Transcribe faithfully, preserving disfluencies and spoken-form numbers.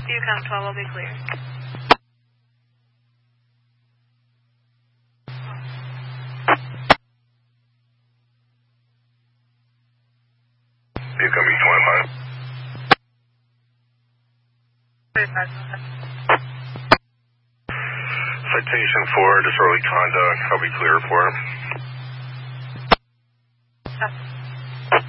you count twelve, I'll be clear. You can be twenty-five. thirty-five. Citation for disorderly conduct. I'll be clear for him. Stop.